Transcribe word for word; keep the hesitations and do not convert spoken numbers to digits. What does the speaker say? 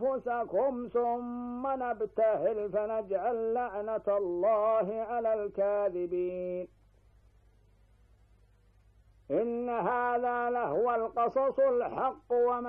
أنفسكم ثم نبتهل فنجعل لعنة الله على الكاذبين. إن هذا لهو القصص الحق وما